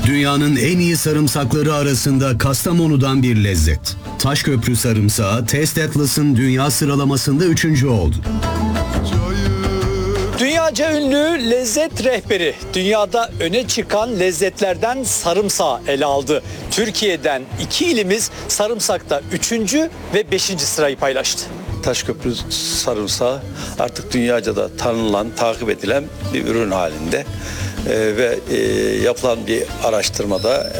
Dünyanın en iyi sarımsakları arasında Kastamonu'dan bir lezzet. Taşköprü sarımsağı Taste Atlas'ın dünya sıralamasında 3. oldu. Dünyaca ünlü lezzet rehberi dünyada öne çıkan lezzetlerden sarımsağı ele aldı. Türkiye'den 2 ilimiz sarımsakta 3. ve 5. sırayı paylaştı. Taşköprü sarımsağı artık dünyaca da tanınan, takip edilen bir ürün halinde ve yapılan bir araştırmada